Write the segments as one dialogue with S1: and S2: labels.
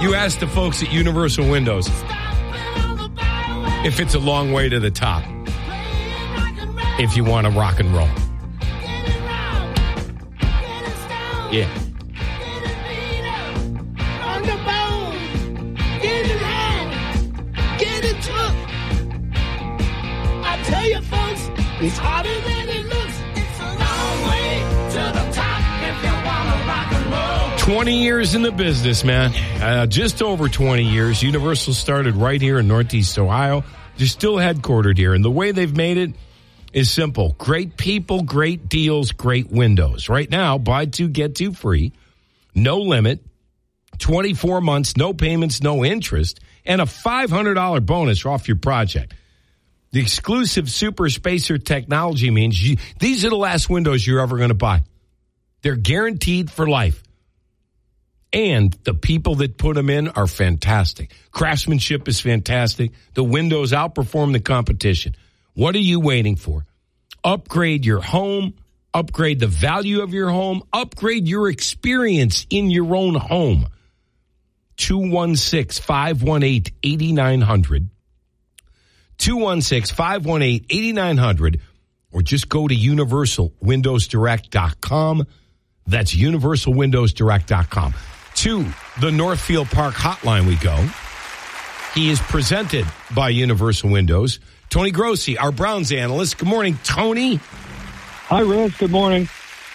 S1: You ask the folks at Universal Windows if it's a long way to the top if you want to rock and roll. Yeah.
S2: On the bone, get it hard, get it tough. I tell you, folks, it's harder than it looks. It's a long way to the top if you want to rock and roll.
S1: 20 years in the business, man. Just over 20 years. Universal started right here in Northeast Ohio. They're still headquartered here. And the way they've made it is simple. Great people, great deals, great windows. Right now, buy two, get two free. No limit. 24 months, no payments, no interest. And a $500 bonus off your project. The exclusive Super Spacer technology means these are the last windows you're ever going to buy. They're guaranteed for life. And the people that put them in are fantastic. Craftsmanship is fantastic. The windows outperform the competition. What are you waiting for? Upgrade your home. Upgrade the value of your home. Upgrade your experience in your own home. 216-518-8900. 216-518-8900. Or just go to universalwindowsdirect.com. That's universalwindowsdirect.com. To the Northfield Park hotline we go. He is presented by Universal Windows. Tony Grossi, our Browns analyst. Good morning, Tony.
S3: Hi, Riz. Good morning.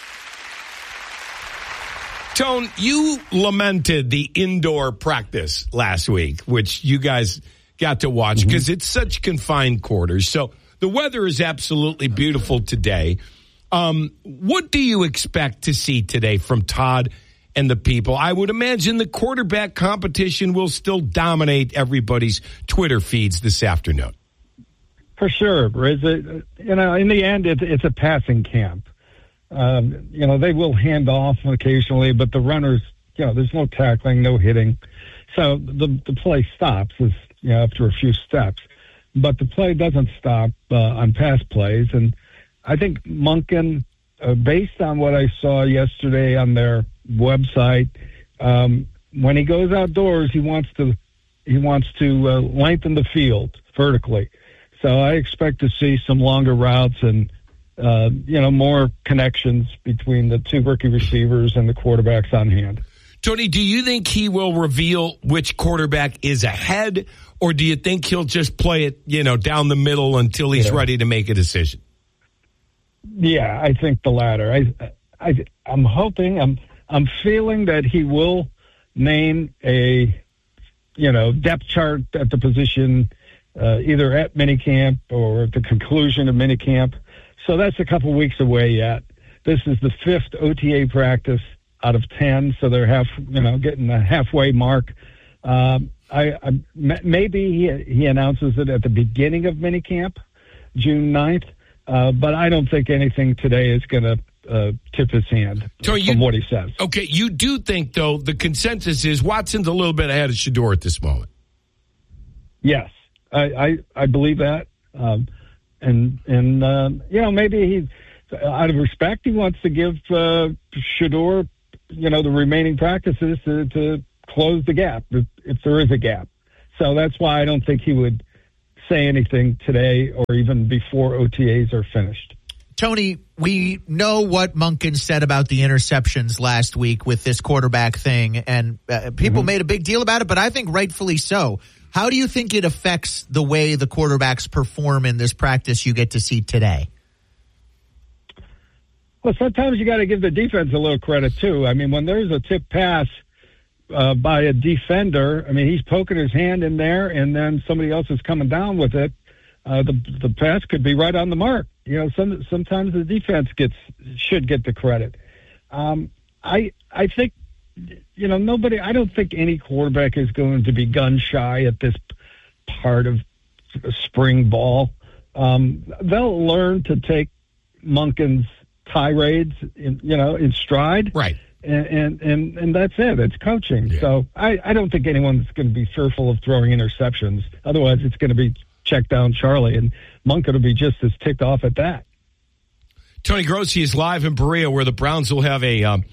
S1: Tone, you lamented the indoor practice last week, which you guys got to watch because it's such confined quarters. So the weather is absolutely beautiful today. What do you expect to see today from Todd and the people? I would imagine the quarterback competition will still dominate everybody's Twitter feeds this afternoon.
S3: For sure, Riz. In the end, it's a passing camp. They will hand off occasionally, but the runners, there's no tackling, no hitting. So the play stops after a few steps. But the play doesn't stop on pass plays. And I think Monken, based on what I saw yesterday on their website, when he goes outdoors, he wants to lengthen the field vertically. So I expect to see some longer routes and more connections between the two rookie receivers and the quarterbacks on hand.
S1: Tony, do you think he will reveal which quarterback is ahead, or do you think he'll just play it, down the middle until he's ready to make a decision?
S3: Yeah, I think the latter. I'm hoping, I'm feeling that he will name a, depth chart at the position, either at minicamp or at the conclusion of minicamp. So that's a couple weeks away yet. This is the 5th OTA practice out of 10, so they're getting the halfway mark. Maybe he announces it at the beginning of minicamp, June 9th, but I don't think anything today is going to tip his hand from what he says.
S1: Okay, you do think, though, the consensus is Watson's a little bit ahead of Shedeur at this moment.
S3: Yes, I believe that. Maybe he, out of respect, he wants to give Shedeur, the remaining practices to close the gap, if there is a gap. So that's why I don't think he would say anything today or even before OTAs are finished.
S4: Tony, we know what Monken said about the interceptions last week with this quarterback thing, and people made a big deal about it, but I think rightfully so. How do you think it affects the way the quarterbacks perform in this practice you get to see today?
S3: Well, sometimes you got to give the defense a little credit, too. I mean, when there's a tip pass by a defender, he's poking his hand in there, and then somebody else is coming down with it. The pass could be right on the mark. Sometimes the defense should get the credit. I think, I don't think any quarterback is going to be gun shy at this part of spring ball. They'll learn to take Monken's tirades in stride.
S1: Right.
S3: And that's it. It's coaching. Yeah. So I don't think anyone's going to be fearful of throwing interceptions. Otherwise, it's going to be check down Charlie, and Monken will be just as ticked off at that.
S1: Tony Grossi is live in Berea, where the Browns will have a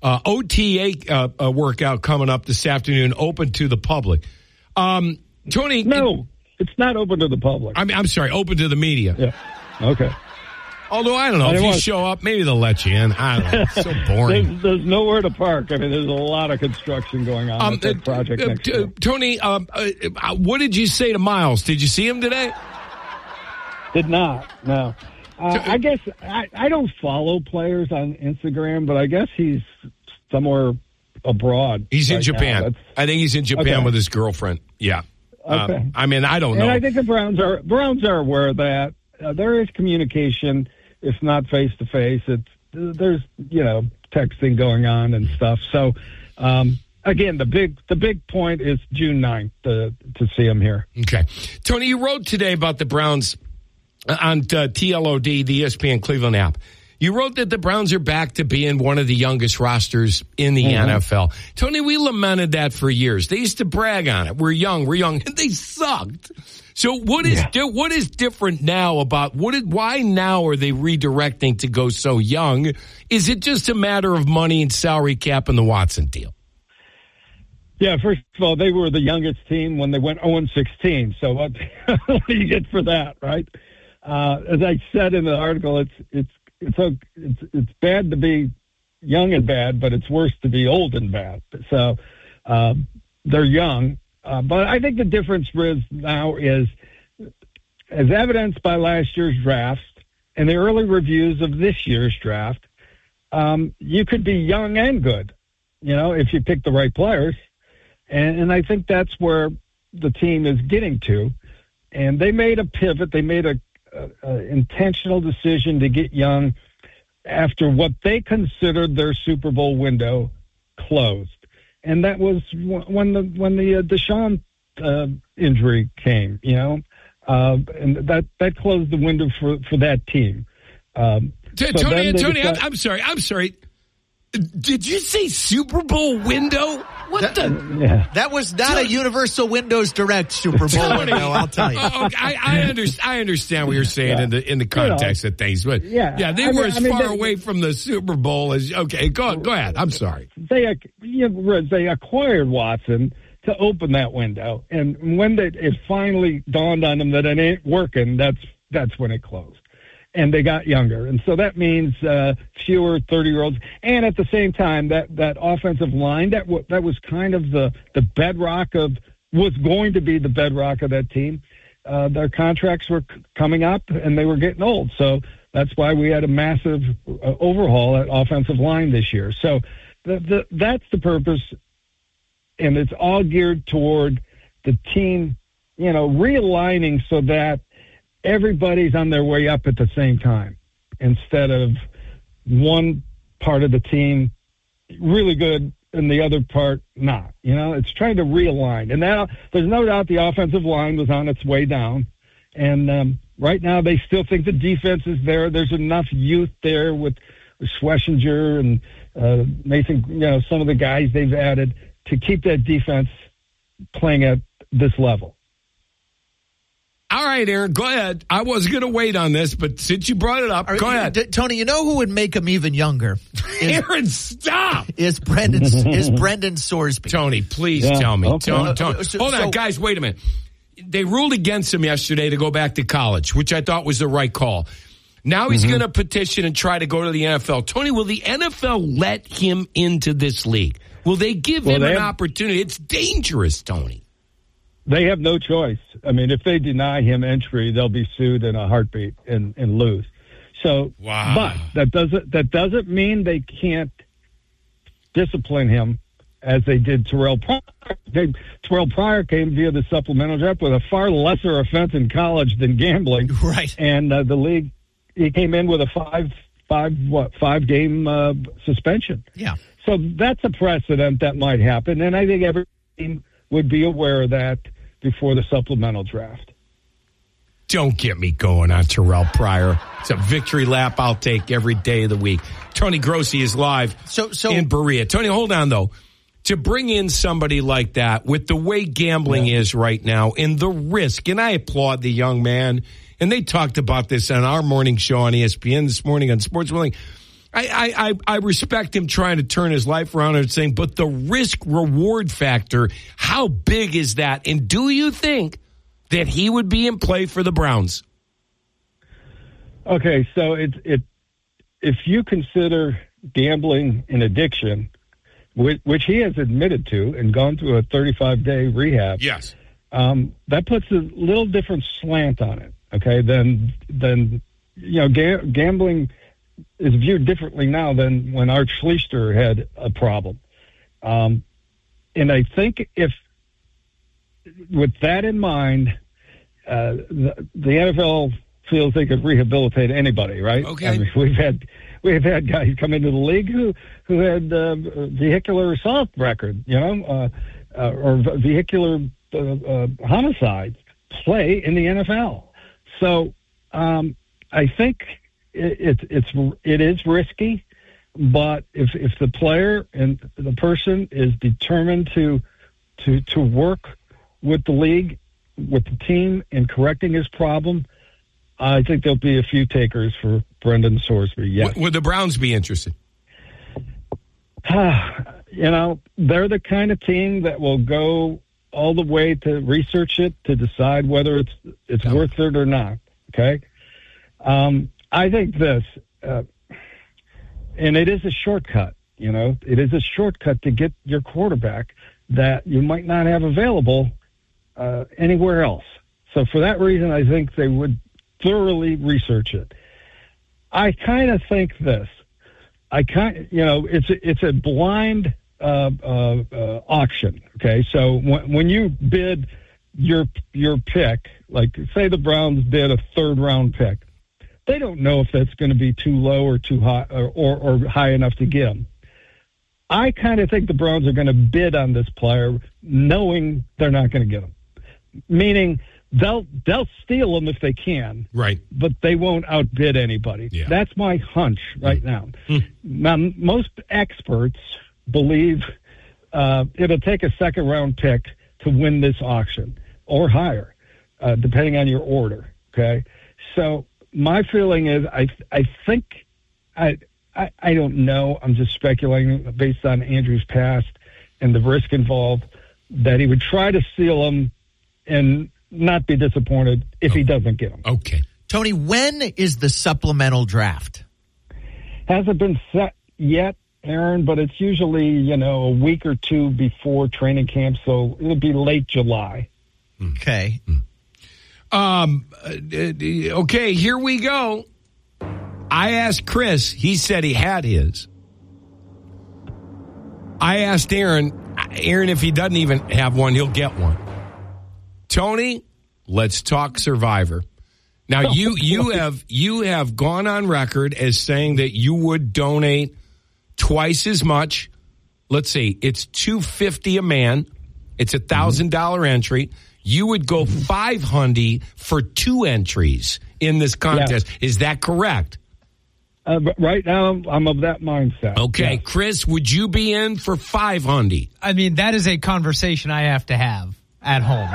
S1: OTA workout coming up this afternoon, open to the public. Tony,
S3: No, it's not open to the public.
S1: I'm sorry, open to the media.
S3: Yeah. Okay.
S1: Although I don't know, if you show up, maybe they'll let you in. I don't know. It's so boring.
S3: There's nowhere to park. I mean, there's a lot of construction going on at that project next door.
S1: Tony, what did you say to Miles? Did you see him today?
S3: Did not. No. I guess I don't follow players on Instagram, but I guess he's somewhere abroad.
S1: He's in
S3: right
S1: Japan.
S3: now.
S1: I think he's in Japan with his girlfriend. Yeah.
S3: Okay.
S1: I mean, I don't know.
S3: And I think the Browns are aware of that. There is communication, if not face to face. There's texting going on and stuff. So again, the big point is June 9th to see him here.
S1: Okay, Tony, you wrote today about the Browns on TLOD, the ESPN Cleveland app. You wrote that the Browns are back to being one of the youngest rosters in the NFL. Tony, we lamented that for years. They used to brag on it. We're young, and they sucked. So what is different now about why now are they redirecting to go so young? Is it just a matter of money and salary cap and the Watson deal?
S3: Yeah, first of all, they were the youngest team when they went 0-16. So what do you get for that, right? As I said in the article, it's bad to be young and bad, but it's worse to be old and bad. So they're young. But I think the difference now is, as evidenced by last year's draft and the early reviews of this year's draft, you could be young and good, if you pick the right players. And I think that's where the team is getting to. And they made a pivot. They made a intentional decision to get young after what they considered their Super Bowl window closed. And that was when the Deshaun injury came, and that closed the window for that team.
S1: Tony, I'm sorry. Did you say Super Bowl window?
S4: That was not a Universal Windows Direct Super Bowl window, I'll tell you.
S1: I understand what you're saying in the context of things, but they were as far away from the Super Bowl as Go ahead. I'm sorry.
S3: They acquired Watson to open that window, and when it finally dawned on them that it ain't working, that's when it closed. And they got younger. And so that means fewer 30-year-olds. And at the same time, that offensive line, that was kind of the bedrock was going to be the bedrock of that team. Their contracts were coming up, and they were getting old. So that's why we had a massive overhaul at offensive line this year. So that's the purpose, and it's all geared toward the team, realigning so that everybody's on their way up at the same time instead of one part of the team really good and the other part not. It's trying to realign. And now there's no doubt the offensive line was on its way down. And right now they still think the defense is there. There's enough youth there with Schlesinger and Mason, some of the guys they've added to keep that defense playing at this level.
S1: All right, Aaron, go ahead. I was going to wait on this, but since you brought it up, go ahead.
S4: Tony, you know who would make him even younger?
S1: Aaron, stop!
S4: Is Brendan Sorsby.
S1: Tony, please tell me.
S3: Okay.
S1: Tony. Hold on, guys, wait a minute. They ruled against him yesterday to go back to college, which I thought was the right call. Now he's going to petition and try to go to the NFL. Tony, will the NFL let him into this league? Will they give him an opportunity? It's dangerous, Tony.
S3: They have no choice. I mean, if they deny him entry, they'll be sued in a heartbeat and lose. So,
S1: wow.
S3: But that doesn't mean they can't discipline him as they did Terrell Pryor. Terrell Pryor came via the supplemental draft with a far lesser offense in college than gambling.
S4: Right. And
S3: the league, he came in with a five game suspension.
S4: Yeah.
S3: So that's a precedent that might happen, and I think every team would be aware of that before the supplemental draft.
S1: Don't get me going on Terrell Pryor. It's a victory lap I'll take every day of the week. Tony Grossi is live in Berea. Tony, hold on, though. To bring in somebody like that with the way gambling is right now and the risk, and I applaud the young man, and they talked about this on our morning show on ESPN this morning on Sports Willing. I respect him trying to turn his life around and saying, but the risk-reward factor, how big is that? And do you think that he would be in play for the Browns?
S3: Okay, so if you consider gambling an addiction, which he has admitted to and gone through a 35-day rehab,
S1: yes,
S3: that puts a little different slant on it. Okay, then gambling is viewed differently now than when Art Schlichter had a problem. And I think if, with that in mind, the NFL feels they could rehabilitate anybody, right?
S1: Okay.
S3: I mean, we've had guys come into the league who had vehicular assault record, or vehicular homicides play in the NFL. So I think it is risky, but if the player and the person is determined to work with the league, with the team in correcting his problem, I think there'll be a few takers for Brendan Sorsby. Yes.
S1: Would the Browns be interested?
S3: They're the kind of team that will go all the way to research it to decide whether it's worth it or not. Okay. I think this, and it is a shortcut, it is a shortcut to get your quarterback that you might not have available anywhere else. So for that reason, I think they would thoroughly research it. I kind of think this. It's a blind auction. Okay, so when you bid your pick, like say the Browns bid a third-round pick, they don't know if that's going to be too low or too high or high enough to get them. I kind of think the Browns are going to bid on this player knowing they're not going to get him. Meaning they'll steal him if they can,
S1: right? But
S3: they won't outbid anybody. Yeah. That's my hunch right now. Now, most experts believe it'll take a second-round pick to win this auction or higher, depending on your order. Okay, so my feeling is I think I don't know. I'm just speculating based on Andrew's past and the risk involved that he would try to steal him and not be disappointed if he doesn't get him.
S1: Okay.
S4: Tony, when is the supplemental draft?
S3: Hasn't been set yet, Aaron, but it's usually, a week or two before training camp, so it'll be late July.
S4: Okay.
S1: Okay, here we go. I asked Chris. He said he had his. I asked Aaron, if he doesn't even have one, he'll get one. Tony, let's talk Survivor. Now, you have gone on record as saying that you would donate twice as much. Let's see, it's $250 a man. It's $1,000 entry. You would go $500 for 2 entries in this contest. Yeah. Is that correct?
S3: Right now, I'm of that mindset.
S1: Okay, yes. Chris, would you be in for $500?
S5: I mean, that is a conversation I have to have at home.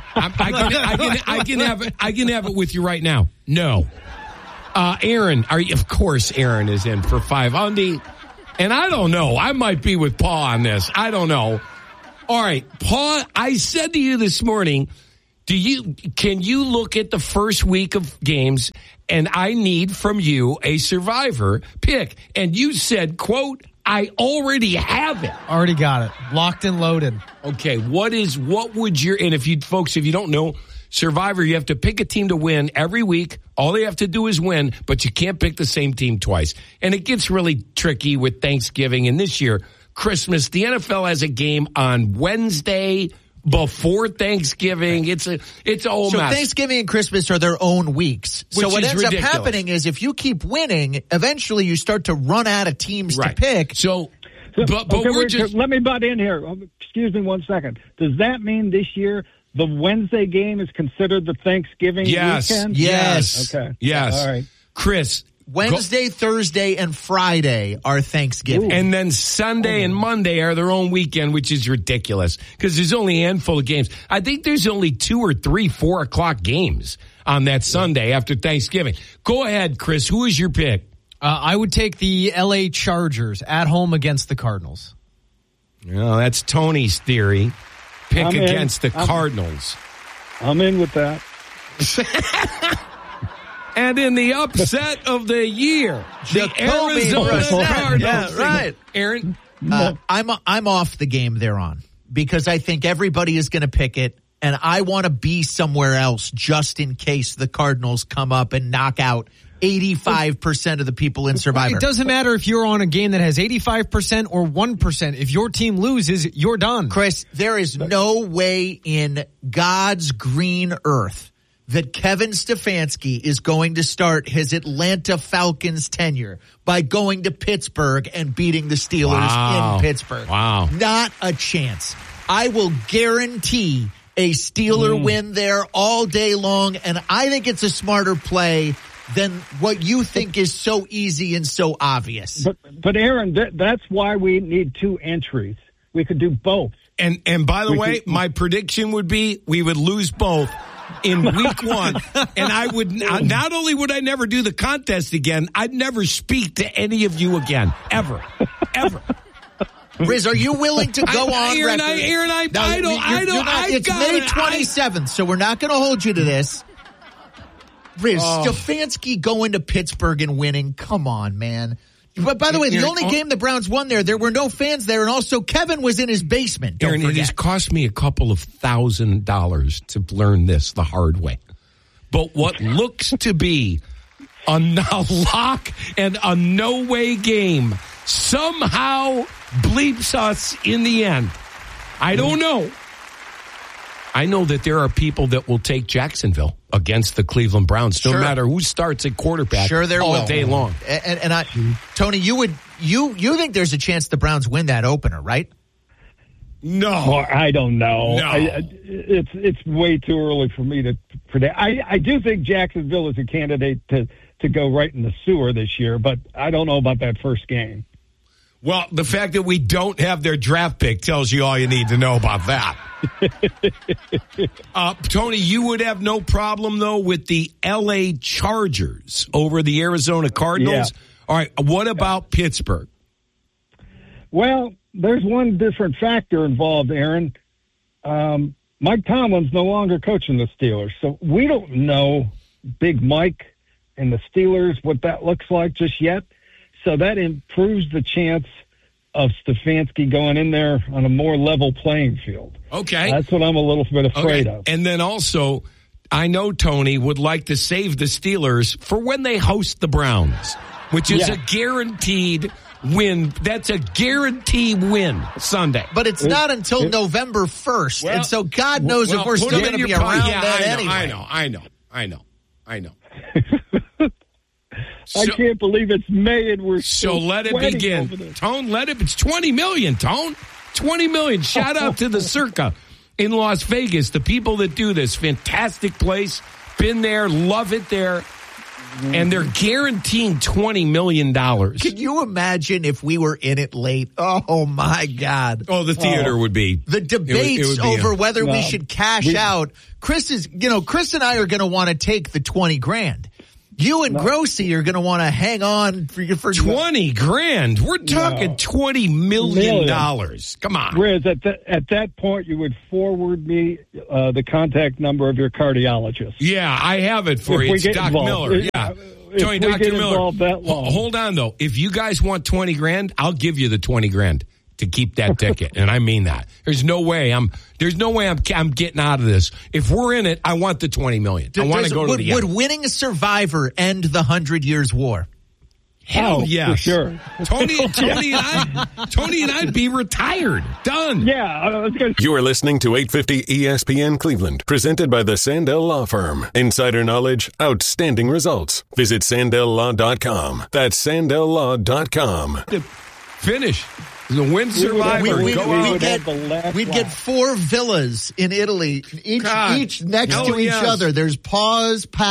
S1: I can have it with you right now. No, Aaron, of course, Aaron is in for $500, and I don't know. I might be with Paul on this. I don't know. All right, Paul, I said to you this morning, can you look at the first week of games and I need from you a Survivor pick? And you said, quote, I already have it.
S5: Already got it. Locked and loaded.
S1: Okay, what would your, and if you don't know, Survivor, you have to pick a team to win every week. All they have to do is win, but you can't pick the same team twice. And it gets really tricky with Thanksgiving. And this year, Christmas, the NFL has a game on Wednesday before Thanksgiving. It's a whole mess.
S4: So Thanksgiving and Christmas are their own weeks. So what ends
S1: ridiculous.
S4: Up happening is if you keep winning, eventually you start to run out of teams to pick.
S3: Let me butt in here. Excuse me 1 second. Does that mean this year the Wednesday game is considered the Thanksgiving weekend?
S1: Yes.
S3: Okay.
S1: Yes.
S3: All right.
S1: Chris.
S4: Wednesday, Thursday, and Friday are Thanksgiving.
S1: Ooh. And then Sunday and Monday are their own weekend, which is ridiculous because there's only a handful of games. I think there's only 2 or 3 4 o'clock games on that Sunday after Thanksgiving. Go ahead, Chris. Who is your pick?
S5: I would take the L.A. Chargers at home against the Cardinals.
S1: Well, that's Tony's theory. Pick
S3: I'm in.
S1: against the Cardinals.
S3: I'm in with that.
S1: And in the upset of the year, the
S4: Jacoby
S1: Arizona
S4: Brissett.
S1: Cardinals.
S4: Yeah, right.
S1: Aaron?
S4: I'm off the game they're on because I think everybody is going to pick it, and I want to be somewhere else just in case the Cardinals come up and knock out 85% of the people in Survivor.
S5: It doesn't matter if you're on a game that has 85% or 1%. If your team loses, you're done.
S4: Chris, there is no way in God's green earth that Kevin Stefanski is going to start his Atlanta Falcons tenure by going to Pittsburgh and beating the Steelers in Pittsburgh.
S1: Wow.
S4: Not a chance. I will guarantee a Steeler win there all day long, and I think it's a smarter play than what you think is so easy and so obvious.
S3: But Aaron, that's why we need 2 entries. We could do both.
S1: And by the way, my prediction would be we would lose both in week 1. And I would not only would I never do the contest again, I'd never speak to any of you again. Ever.
S4: Riz, are you willing to go on
S1: Aaron,
S4: record? It's
S1: got
S4: May
S1: it.
S4: 27th, so we're not going to hold you to this. Riz, Stefanski going to Pittsburgh and winning. Come on, man. But by the way, the only game the Browns won there were no fans there, and also Kevin was in his basement. Don't
S1: Aaron,
S4: forget.
S1: it has cost me a couple of $1,000 to learn this the hard way. But what looks to be a lock and a no-way game somehow bleeps us in the end. I don't know. I know that there are people that will take Jacksonville against the Cleveland Browns, no matter who starts at quarterback all day long.
S4: And Tony, you think there's a chance the Browns win that opener, right?
S1: No.
S3: Well, I don't know.
S1: No.
S3: It's way too early for me to predict. I do think Jacksonville is a candidate to go right in the sewer this year, but I don't know about that first game.
S1: Well, the fact that we don't have their draft pick tells you all you need to know about that. Tony, you would have no problem, though, with the L.A. Chargers over the Arizona Cardinals.
S3: Yeah.
S1: All right, what about Pittsburgh?
S3: Well, there's one different factor involved, Aaron. Mike Tomlin's no longer coaching the Steelers, so we don't know Big Mike and the Steelers, what that looks like just yet. So that improves the chance of Stefanski going in there on a more level playing field.
S1: Okay.
S3: That's what I'm a little bit afraid of.
S1: And then also, I know Tony would like to save the Steelers for when they host the Browns, which is a guaranteed win. That's a guaranteed win Sunday.
S4: But it's not until November 1st, and so God knows if we're still going to be around that anyway.
S1: I know.
S3: I can't believe it's May and we're
S1: so let it begin. Tone, it's $20 million, Tone. $20 million. Shout out to the Circa in Las Vegas, the people that do this. Fantastic place. Been there, love it there. And they're guaranteeing $20 million.
S4: Can you imagine if we were in it late? Oh, my God.
S1: Oh, the theater would be.
S4: The debates over whether we should cash out. Chris and I are going to want to take the $20,000. You and Grossi are going to want to hang on for
S1: $20,000. We're talking $20 million. Come on.
S3: Riz, at that point, you would forward me the contact number of your cardiologist.
S1: Yeah, I have it for you. It's Doc Miller. Yeah. Tony, Dr. Miller. Hold on, though. If you guys want $20,000, I'll give you the $20,000 to keep that ticket. And I mean that. There's no way I'm getting out of this. If we're in it, I want the $20 million. I want to go to the end.
S4: Would winning a Survivor end the 100 Years War?
S1: Hell yes.
S3: For sure.
S1: Tony and I'd be retired. Done.
S3: Yeah. I was gonna...
S6: You are listening to 850 ESPN Cleveland, presented by the Sandell Law Firm. Insider knowledge, outstanding results. Visit SandellLaw.com. That's SandellLaw.com.
S1: Finish. The win Survivor.
S4: We'd get 4 villas in Italy, each next to each other. There's pause,